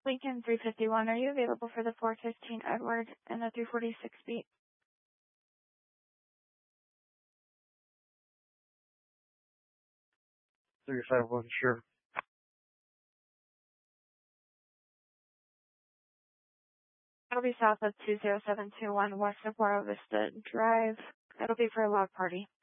Lincoln 351, are you available for the 415 Edward and the 346 beat? 351, sure. It'll be south of 20721 west of Buena Vista Drive. It'll be for a loud party.